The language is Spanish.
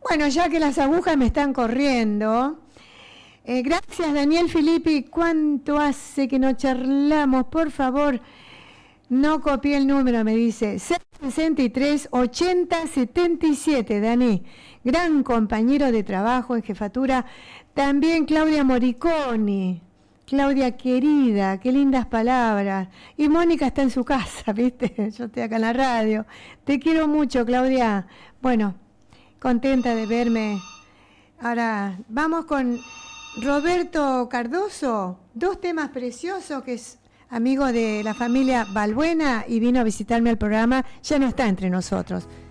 Bueno, ya que las agujas me están corriendo, gracias Daniel Filippi, ¿cuánto hace que no charlamos? Por favor, no copié el número, me dice 663 80 77, Dani, gran compañero de trabajo en jefatura. También Claudia Moriconi. Claudia querida, qué lindas palabras. Y Mónica está en su casa, ¿viste? Yo estoy acá en la radio. Te quiero mucho, Claudia. Bueno, contenta de verme. Ahora, vamos con Roberto Cardoso. Dos temas preciosos, que es amigo de la familia Balbuena y vino a visitarme al programa. Ya no está entre nosotros.